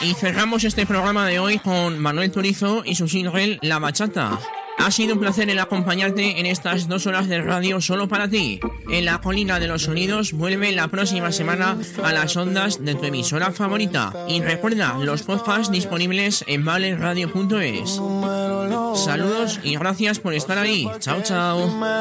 Y cerramos este programa de hoy con Manuel Turizo y su single La Bachata. Ha sido un placer el acompañarte en estas 2 horas de radio solo para ti. En la Colina de los Sonidos vuelve la próxima semana a las ondas de tu emisora favorita. Y recuerda, los podcasts disponibles en valeradio.es. Saludos y gracias por estar ahí. Chao, chao.